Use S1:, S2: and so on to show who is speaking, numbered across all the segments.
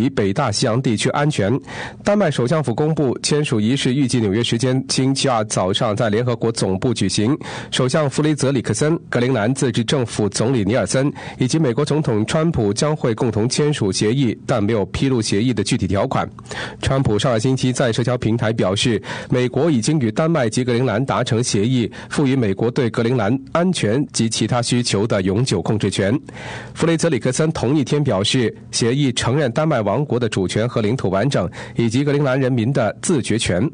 S1: 及北大西洋地区安全。丹麦首相府公布，签署仪式预计纽约时间星期二早上在联合国总部举行。首相弗雷泽里克森、格陵兰自治政府总理尼尔森以及美国总统川普将会共同签署协议，但没有披露协议的具体条款。川普上个星期在社交平台表示，美国已经与丹麦及格陵兰达成协议，赋予美国对格陵兰安全及其他需求的永久控制权。弗雷泽里克森同一天表示，协议承认丹麦王国的主权和领土完整，以及格陵兰人民的自决权。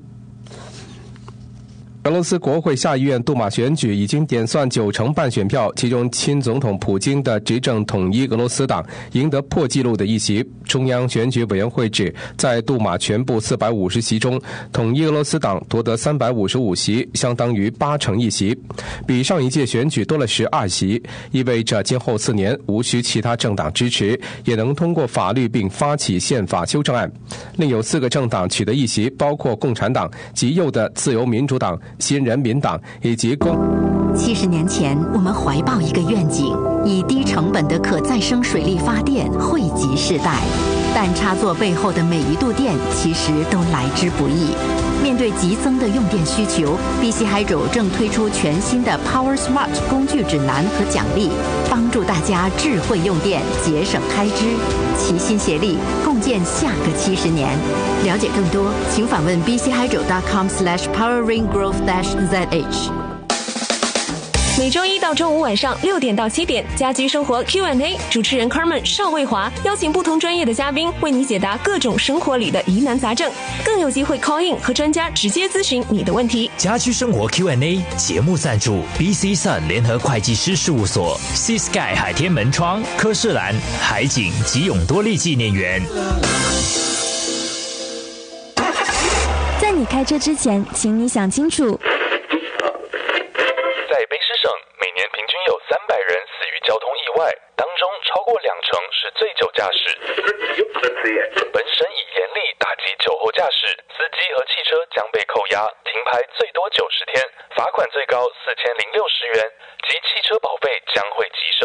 S1: 俄罗斯国会下议院杜马选举已经点算90%半选票，其中亲总统普京的执政统一俄罗斯党赢得破纪录的一席。中央选举委员会指，在杜马全部450席中，统一俄罗斯党夺得355席，相当于80%一席，比上一届选举多了12席，意味着今后4年无需其他政党支持，也能通过法律并发起宪法修正案。另有4个政党取得一席，包括共产党、极右的自由民主党、新人民党以及
S2: 70年前，我们怀抱一个愿景，以低成本的可再生水力发电惠及世代。但插座背后的每一度电其实都来之不易。面对急增的用电需求， BC Hydro 正推出全新的 Power Smart 工具指南和奖励，帮助大家智慧用电，节省开支，齐心协力，共建下个70年。了解更多，请访问 bchydro.com/poweringrowth-zh。
S3: 每周一到周五晚上6点到7点，家居生活 Q&A， 主持人 Carmen 邵卫华邀请不同专业的嘉宾为你解答各种生活里的疑难杂症，更有机会 call in 和专家直接咨询你的问题。
S4: 家居生活 Q&A 节目赞助 BC Sun 联合会计师事务所、Sea Sky 海天门窗、科士兰、海景及永多利纪念园。
S5: 在你开车之前，请你想清楚。
S6: 在卑诗省，每年平均有300人死于交通意外，当中超过20%是醉酒驾驶。本省已严厉打击酒后驾驶，司机和汽车将被扣押，停牌最多90天，罚款最高4060元，及汽车保费将会提升。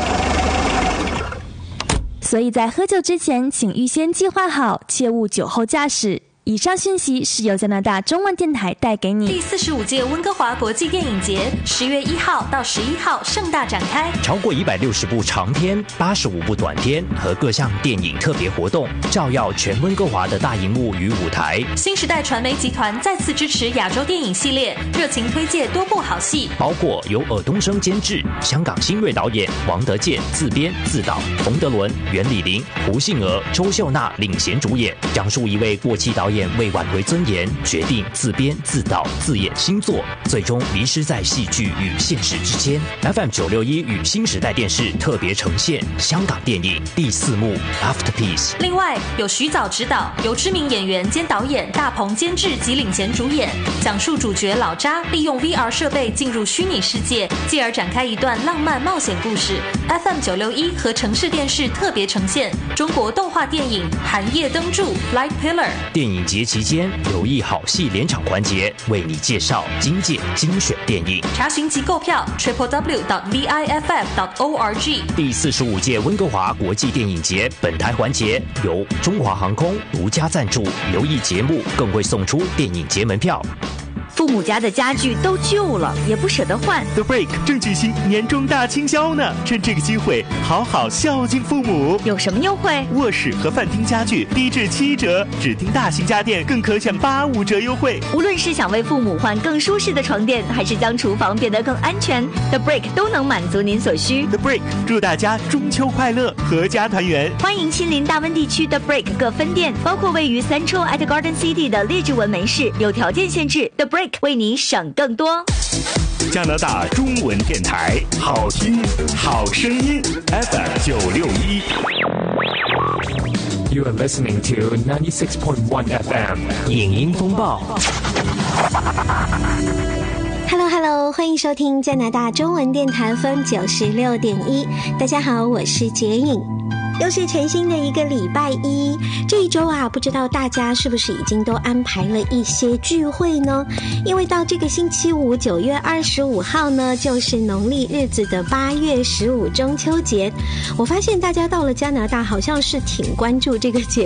S5: 所以在喝酒之前，请预先计划好，切勿酒后驾驶。以上讯息是由加拿大中文电台带给你。
S7: 第45届温哥华国际电影节10月1号到11号盛大展开，
S4: 超过160部长片、85部短片和各项电影特别活动，照耀全温哥华的大荧幕与舞台。
S7: 新时代传媒集团再次支持亚洲电影系列，热情推介多部好戏，
S4: 包括由尔冬升监制，香港新锐导演王德健自编自导，冯德伦、袁李林、胡杏儿、周秀娜领衔主演，讲述一位过气导演为挽回尊严，决定自编自导自演新作，最终迷失在戏剧与现实之间。 FM961 与新时代电视特别呈现香港电影第4幕 Afterpiece。
S7: 另外有徐藻执导，由知名演员兼导演大鹏监制及领衔主演，讲述主角老查利用 VR 设备进入虚拟世界，继而展开一段浪漫冒险故事。 FM961 和城市电视特别呈现中国动画电影《寒夜灯柱》 Light Pillar。
S4: 电影节期间留意好戏联场环节，为你介绍今届精选电影。
S7: 查询及购票 www.viff.org。
S4: 第45届温哥华国际电影节本台环节由中华航空独家赞助，留意节目更会送出电影节门票。
S8: 父母家的家具都旧了，也不舍得换。
S9: The Break 正举行年终大清销呢，趁这个机会好好孝敬父母。
S8: 有什么优惠？卧室和饭厅家具低至7折，指定大型家电更可享85折优惠。无论是想为父母换更舒适的床垫，还是将厨房变得更安全， The Break 都能满足您所需。
S9: The Break 祝大家中秋快乐，阖家团圆。
S8: 欢迎亲临大温地区 The Break 各分店，包括位于 Central at Garden City 的列治文门市，有条件限制。 The Break 为你省更多。
S9: 加拿大中文电台，好听好声音 FM961。
S10: You are listening to 96.1 FM
S4: 影音风暴。
S11: Hello， 欢迎收听加拿大中文电台 FM96.1。大家好，我是洁颖。又是全新的一个礼拜一，这一周啊，不知道大家是不是已经都安排了一些聚会呢？因为到这个星期五9月25号呢，就是农历日子的8月15中秋节。我发现大家到了加拿大好像是挺关注这个节